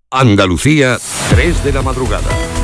Andalucía, 3 de la madrugada.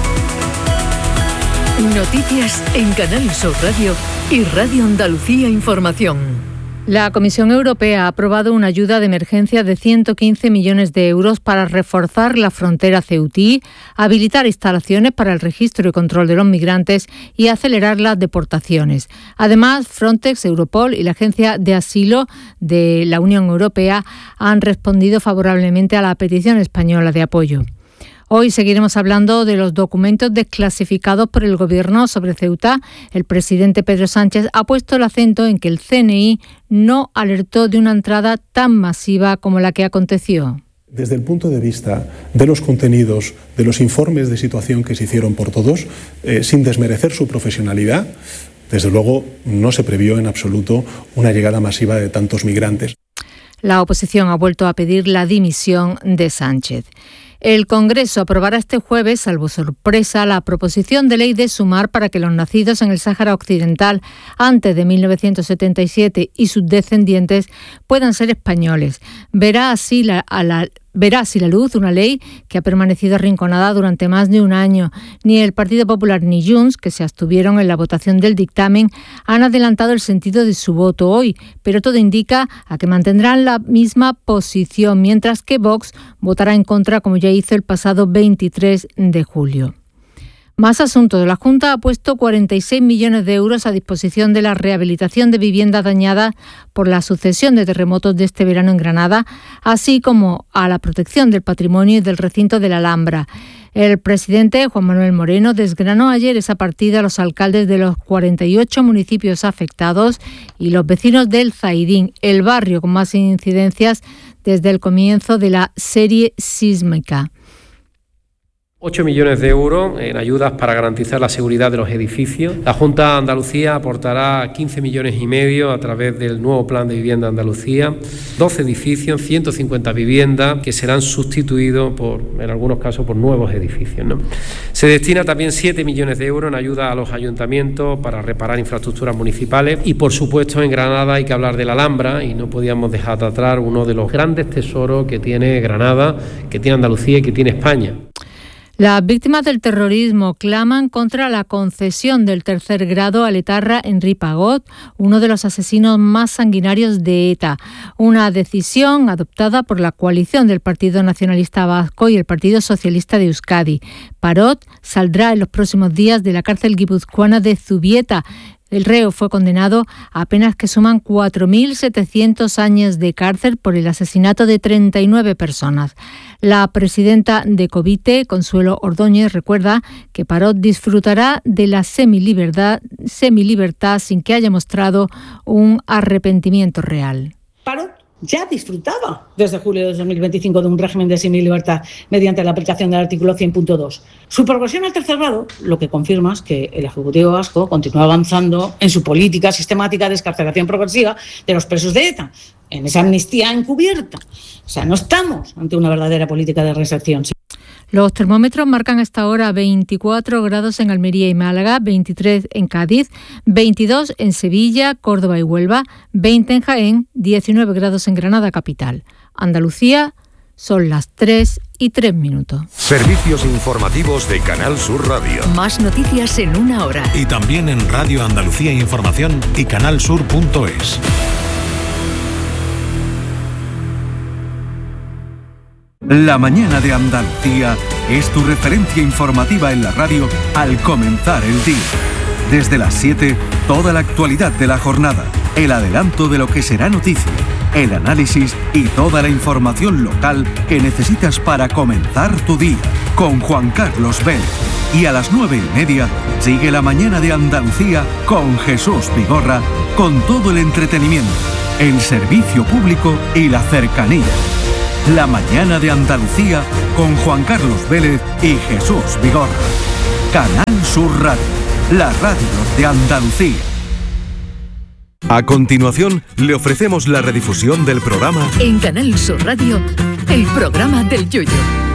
Noticias en Canal Sur Radio y Radio Andalucía Información. La Comisión Europea ha aprobado una ayuda de emergencia de 115 millones de euros para reforzar la frontera ceutí, habilitar instalaciones para el registro y control de los migrantes y acelerar las deportaciones. Además, Frontex, Europol y la Agencia de Asilo de la Unión Europea han respondido favorablemente a la petición española de apoyo. Hoy seguiremos hablando de los documentos desclasificados por el Gobierno sobre Ceuta. El presidente Pedro Sánchez ha puesto el acento en que el CNI no alertó de una entrada tan masiva como la que aconteció. Desde el punto de vista de los contenidos, de los informes de situación que se hicieron por todos, sin desmerecer su profesionalidad, desde luego no se previó en absoluto una llegada masiva de tantos migrantes. La oposición ha vuelto a pedir la dimisión de Sánchez. El Congreso aprobará este jueves, salvo sorpresa, la proposición de ley de sumar para que los nacidos en el Sáhara Occidental antes de 1977 y sus descendientes puedan ser españoles. Verá así la luz una ley que ha permanecido arrinconada durante más de un año. Ni el Partido Popular ni Junts, que se abstuvieron en la votación del dictamen, han adelantado el sentido de su voto hoy, pero todo indica a que mantendrán la misma posición, mientras que Vox votará en contra, como ya hizo el pasado 23 de julio. Más asuntos. La Junta ha puesto 46 millones de euros a disposición de la rehabilitación de viviendas dañadas por la sucesión de terremotos de este verano en Granada, así como a la protección del patrimonio y del recinto de la Alhambra. El presidente Juan Manuel Moreno desgranó ayer esa partida a los alcaldes de los 48 municipios afectados y los vecinos del Zaidín, el barrio con más incidencias desde el comienzo de la serie sísmica. 8 millones de euros en ayudas para garantizar la seguridad de los edificios. La Junta de Andalucía aportará 15 millones y medio a través del nuevo Plan de Vivienda Andalucía, 12 edificios, 150 viviendas que serán sustituidos en algunos casos por nuevos edificios, ¿no? Se destina también 7 millones de euros en ayuda a los ayuntamientos para reparar infraestructuras municipales y, por supuesto, en Granada hay que hablar de la Alhambra y no podíamos dejar de atrás uno de los grandes tesoros que tiene Granada, que tiene Andalucía y que tiene España. Las víctimas del terrorismo claman contra la concesión del tercer grado al etarra Henri Pagot, uno de los asesinos más sanguinarios de ETA. Una decisión adoptada por la coalición del Partido Nacionalista Vasco y el Partido Socialista de Euskadi. Parot saldrá en los próximos días de la cárcel guipuzcoana de Zubieta. El reo fue condenado a penas que suman 4.700 años de cárcel por el asesinato de 39 personas. La presidenta de Covite, Consuelo Ordóñez, recuerda que Parot disfrutará de la semilibertad sin que haya mostrado un arrepentimiento real. Parot ya disfrutaba desde julio de 2025 de un régimen de semilibertad mediante la aplicación del artículo 100.2. Su progresión al tercer grado lo que confirma es que el Ejecutivo vasco continúa avanzando en su política sistemática de excarcelación progresiva de los presos de ETA, en esa amnistía encubierta. O sea, no estamos ante una verdadera política de reinserción. Los termómetros marcan hasta ahora 24 grados en Almería y Málaga, 23 en Cádiz, 22 en Sevilla, Córdoba y Huelva, 20 en Jaén, 19 grados en Granada capital. Andalucía, son las 3:03. Servicios informativos de Canal Sur Radio. Más noticias en una hora. Y también en Radio Andalucía Información y canalsur.es. La mañana de Andalucía es tu referencia informativa en la radio al comenzar el día. Desde las 7, toda la actualidad de la jornada, el adelanto de lo que será noticia, el análisis y toda la información local que necesitas para comenzar tu día. Con Juan Carlos Vélez. Y a las 9:30 sigue la mañana de Andalucía con Jesús Vigorra, con todo el entretenimiento, el servicio público y la cercanía. La mañana de Andalucía con Juan Carlos Vélez y Jesús Vigorra. Canal Sur Radio, la radio de Andalucía. A continuación, le ofrecemos la redifusión del programa En Canal Sur Radio, el programa del Yoyo.